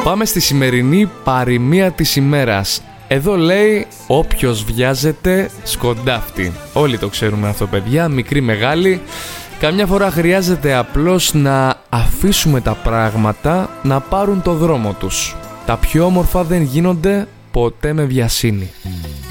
Πάμε στη σημερινή παροιμία της ημέρας. Εδώ λέει όποιος βιάζεται σκοντάφτει. Όλοι το ξέρουμε αυτό, παιδιά, μικροί μεγάλοι. Καμιά φορά χρειάζεται απλώς να αφήσουμε τα πράγματα να πάρουν το δρόμο τους. Τα πιο όμορφα δεν γίνονται ποτέ με βιασύνη.